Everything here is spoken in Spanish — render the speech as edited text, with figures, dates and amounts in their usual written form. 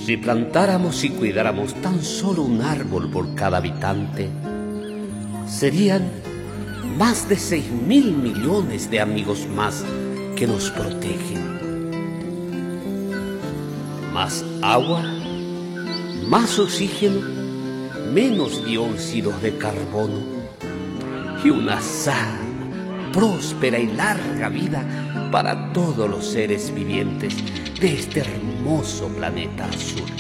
Si plantáramos y cuidáramos tan solo un árbol por cada habitante, serían más de 6.000 millones de amigos más que nos protegen. Más agua, más oxígeno, menos dióxidos de carbono y una sana, próspera y larga vida para todos los seres vivientes de este hermoso planeta azul.